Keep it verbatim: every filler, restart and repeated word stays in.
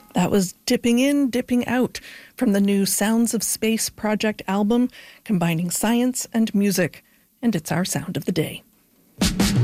That was Dipping In, Dipping Out from the new Sounds of Space project album, combining science and music. And it's our sound of the day.